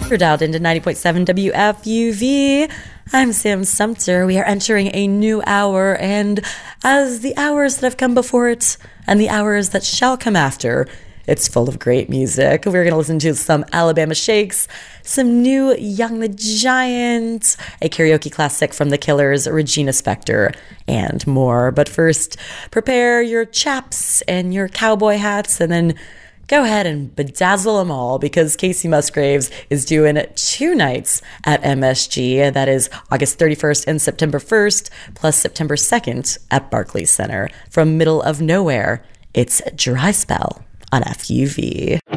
You're dialed into 90.7 WFUV. I'm Sam Sumter. We are entering a new hour, and as the hours that have come before it and the hours that shall come after, it's full of great music. We're going to listen to some Alabama Shakes, some new Young the Giant, a karaoke classic from The Killers, Regina Spektor, and more. But first, prepare your chaps and your cowboy hats, and then go ahead and bedazzle them all, because Casey Musgraves is doing 2 nights at MSG. That is August 31st and September 1st, plus September 2nd at Barclays Center. From middle of nowhere, it's Dry Spell on FUV.